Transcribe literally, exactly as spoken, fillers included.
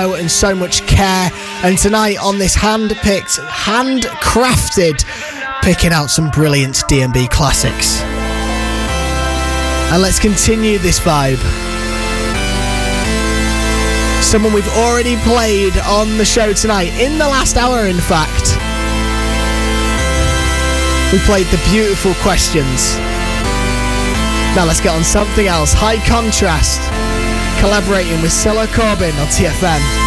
flow and so much care. And tonight on this hand-picked, handcrafted, picking out some brilliant D and B classics. And let's continue this vibe. Someone we've already played on the show tonight, in the last hour in fact. We played the beautiful Questions. Now let's get on something else. High Contrast, collaborating with Silla Corbin on T F M.